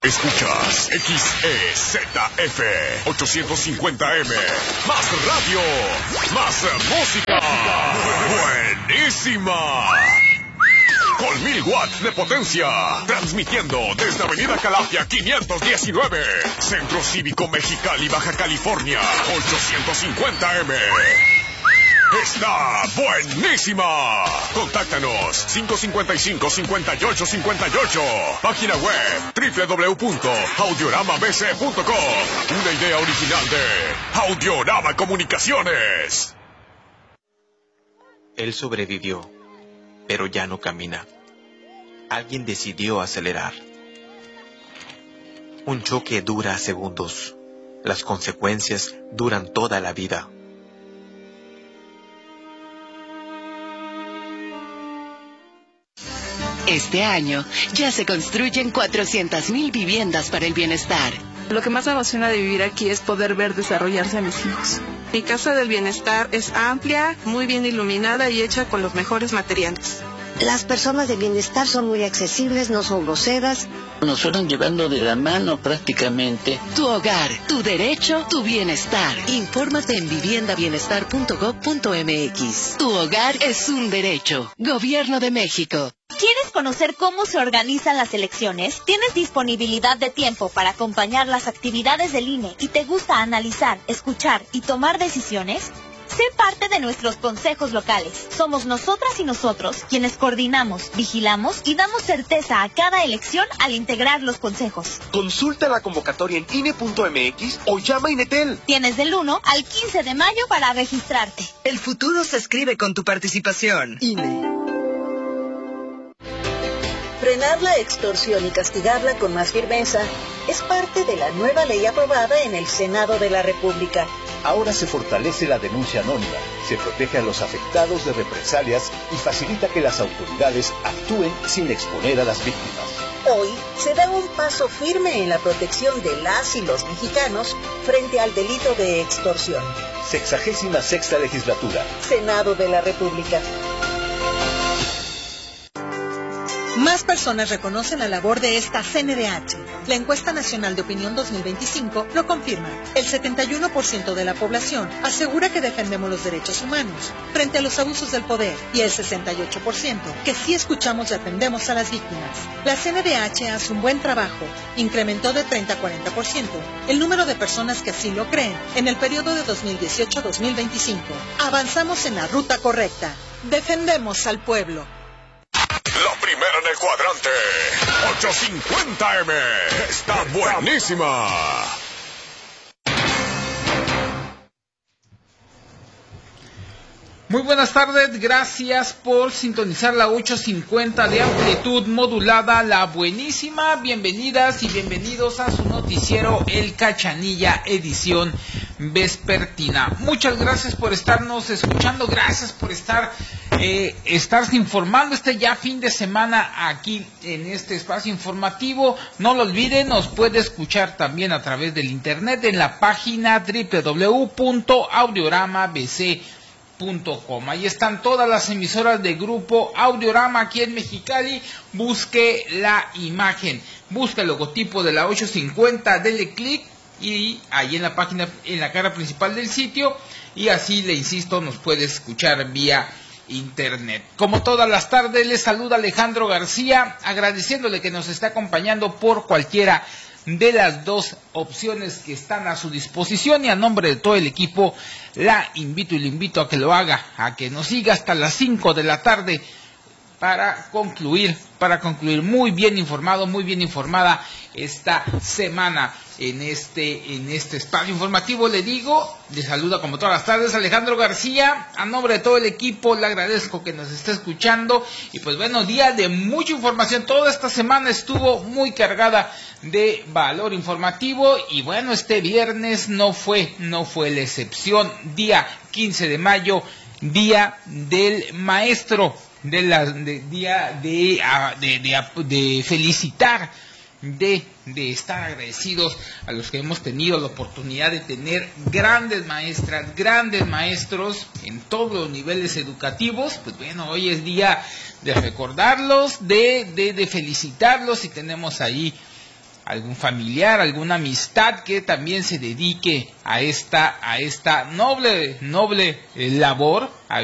Escuchas XEZF 850M. Más radio, más música. Buenísima. Con 1000 watts de potencia. Transmitiendo desde Avenida Calafia 519. Centro Cívico Mexicali, Baja California. 850M. Está buenísima. Contáctanos 555-5858. Página web www.audioramabc.com. Una idea original de Audiorama Comunicaciones. Él sobrevivió, pero ya no camina. Alguien decidió acelerar. Un choque dura segundos. Las consecuencias duran toda la vida. Este año ya se construyen 400,000 viviendas para el bienestar. Lo que más me emociona de vivir aquí es poder ver desarrollarse a mis hijos. Mi casa del bienestar es amplia, muy bien iluminada y hecha con los mejores materiales. Las personas de bienestar son muy accesibles, no son groseras. Nos fueron llevando de la mano prácticamente. Tu hogar, tu derecho, tu bienestar. Infórmate en viviendabienestar.gov.mx. Tu hogar es un derecho. Gobierno de México. ¿Quieres conocer cómo se organizan las elecciones? ¿Tienes disponibilidad de tiempo para acompañar las actividades del INE y te gusta analizar, escuchar y tomar decisiones? Sé parte de nuestros consejos locales. Somos nosotras y nosotros quienes coordinamos, vigilamos y damos certeza a cada elección al integrar los consejos. Consulta la convocatoria en INE.mx o llama a Inetel. Tienes del 1 al 15 de mayo para registrarte. El futuro se escribe con tu participación. INE. Frenar la extorsión y castigarla con más firmeza es parte de la nueva ley aprobada en el Senado de la República. Ahora se fortalece la denuncia anónima, se protege a los afectados de represalias y facilita que las autoridades actúen sin exponer a las víctimas. Hoy se da un paso firme en la protección de las y los mexicanos frente al delito de extorsión. 66ª legislatura. Senado de la República. Más personas reconocen la labor de esta CNDH. La encuesta nacional de opinión 2025 lo confirma. El 71% de la población asegura que defendemos los derechos humanos frente a los abusos del poder y el 68% que sí escuchamos y atendemos a las víctimas. La CNDH hace un buen trabajo. Incrementó de 30 a 40% el número de personas que así lo creen en el periodo de 2018 a 2025. Avanzamos en la ruta correcta. Defendemos al pueblo. La primera en el cuadrante, 850M, está buenísima. Muy buenas tardes, gracias por sintonizar la 850 de amplitud modulada, la buenísima. Bienvenidas y bienvenidos a su noticiero El Cachanilla, edición vespertina. Muchas gracias por estarnos escuchando, gracias por estarse informando este ya fin de semana aquí en este espacio informativo. No lo olviden, nos puede escuchar también a través del internet en la página www.audioramabc.com. Ahí están todas las emisoras de Grupo Audiorama aquí en Mexicali. Busque la imagen, busque el logotipo de la 850, dele clic y ahí en la página, en la cara principal del sitio, y así, le insisto, nos puede escuchar vía internet. Como todas las tardes, les saluda Alejandro García, agradeciéndole que nos está acompañando por cualquiera de las dos opciones que están a su disposición, y a nombre de todo el equipo la invito y le invito a que lo haga, a que nos siga hasta las 5 de la tarde para concluir muy bien informado, muy bien informada esta semana en este espacio informativo. Le digo, le saluda como todas las tardes Alejandro García, a nombre de todo el equipo le agradezco que nos esté escuchando, y pues bueno, día de mucha información. Toda esta semana estuvo muy cargada de valor informativo, y bueno, este viernes no fue la excepción. Día 15 de mayo, día del maestro, día de felicitar, de estar agradecidos a los que hemos tenido la oportunidad de tener grandes maestras, grandes maestros en todos los niveles educativos. Pues bueno, hoy es día de recordarlos, de felicitarlos, y tenemos ahí algún familiar, alguna amistad que también se dedique a esta noble labor.